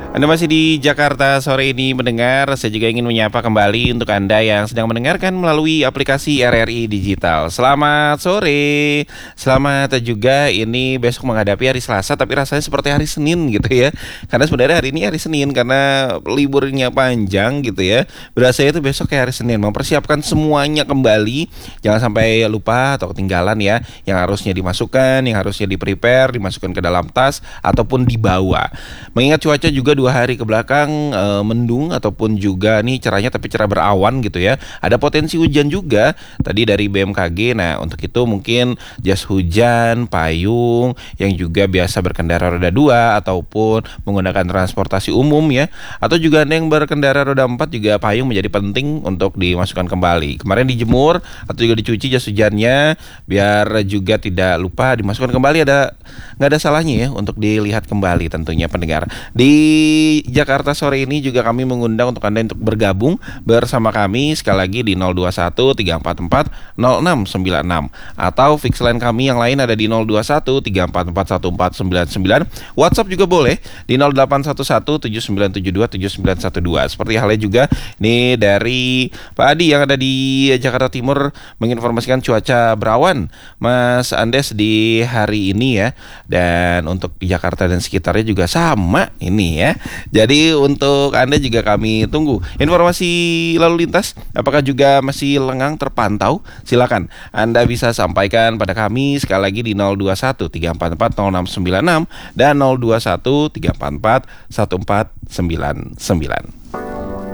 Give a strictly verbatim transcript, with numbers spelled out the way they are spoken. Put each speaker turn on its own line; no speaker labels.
Anda masih di Jakarta sore ini mendengar. Saya juga ingin menyapa kembali untuk Anda yang sedang mendengarkan melalui aplikasi R R I Digital. Selamat sore. Selamat juga ini besok menghadapi hari Selasa, tapi rasanya seperti hari Senin gitu ya. Karena sebenarnya hari ini hari Senin karena liburnya panjang gitu ya. Berasa itu besok kayak hari Senin. Mempersiapkan semuanya kembali. Jangan sampai lupa atau ketinggalan ya. Yang harusnya dimasukkan, yang harusnya di-prepare, dimasukkan ke dalam tas ataupun dibawa. Mengingat cuaca juga dua hari ke belakang e, mendung ataupun juga nih cerahnya tapi cerah berawan gitu ya. Ada potensi hujan juga tadi dari B M K G. Nah, untuk itu mungkin jas hujan, payung yang juga biasa berkendara roda dua ataupun menggunakan transportasi umum ya. Atau juga Anda yang berkendara roda empat juga payung menjadi penting untuk dimasukkan kembali. Kemarin dijemur atau juga dicuci jas hujannya biar juga tidak lupa dimasukkan kembali. Ada nggak ada salahnya ya untuk dilihat kembali tentunya pendengar. Di Di Jakarta sore ini juga kami mengundang untuk Anda untuk bergabung bersama kami sekali lagi di nol dua satu tiga empat empat nol enam sembilan enam atau fix line kami yang lain ada di nol dua satu tiga empat empat satu empat sembilan sembilan. WhatsApp juga boleh di nol delapan satu satu tujuh sembilan tujuh dua tujuh sembilan satu dua. Seperti halnya juga nih dari Pak Adi yang ada di Jakarta Timur menginformasikan cuaca berawan Mas Andes di hari ini ya. Dan untuk di Jakarta dan sekitarnya juga sama ini ya. Jadi untuk Anda juga kami tunggu informasi lalu lintas. Apakah juga masih lengang terpantau? Silakan Anda bisa sampaikan pada kami sekali lagi di nol dua satu tiga empat empat nol enam sembilan enam dan nol dua satu tiga empat empat satu empat sembilan sembilan.